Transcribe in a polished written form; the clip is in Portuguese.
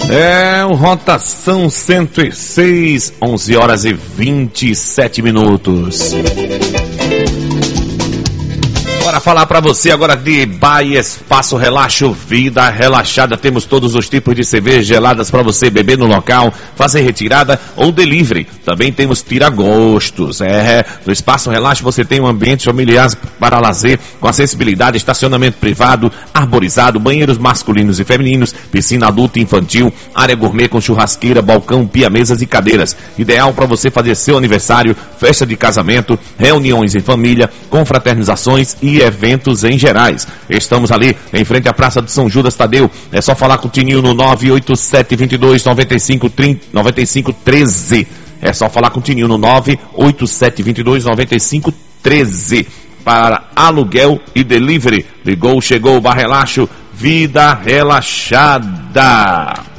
É o Rotação 106, 11 horas e 27 minutos. Bora falar para você agora de Bahia Espaço Relaxo, vida relaxada. Temos todos os tipos de cervejas geladas para você beber no local, fazer retirada ou delivery. Também temos tira-gostos. No Espaço Relaxo você tem um ambiente familiar para lazer, com acessibilidade, estacionamento privado, arborizado, banheiros masculinos e femininos, piscina adulta e infantil, área gourmet com churrasqueira, balcão, pia-mesas e cadeiras. Ideal para você fazer seu aniversário, festa de casamento, reuniões em família, confraternizações e eventos em gerais. Estamos ali em frente à Praça de São Judas Tadeu. É só falar com o Tininho no 987-22-95-13. É só falar com o Tininho no 987-22-95-13 para aluguel e delivery. Ligou, chegou, Bar Relaxo, vida relaxada.